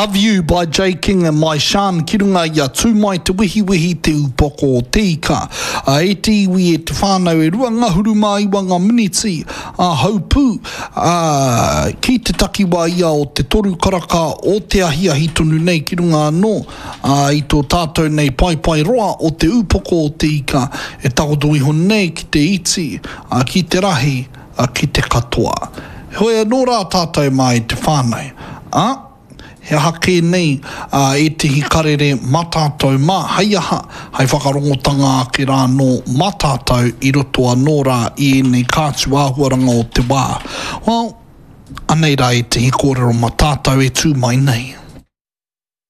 Love You by J. King and My Sean. Ki runga ia tūmai te wihi te upoko o te ika. E te iwi e te whānau e rua ngahuru mai wanga miniti. Haupū. Ki te takiwa ia o te toru karaka o te ahi tonu nei ki runga anō. I tō tātou nei pai roa o te upoko o te ika. E takoto iho nei ki te iti. Ki te rahi. Ki te katoa. Hoi anō rā tātou mai te whānau. He hake nei e te hikarere matātou mā haiaha, hei whakarongotanga ake rā no matātou i roto anō rā i nei kātu āhuaranga o te wā. Well, anei rā e te hikorero matātou e tū mai nei.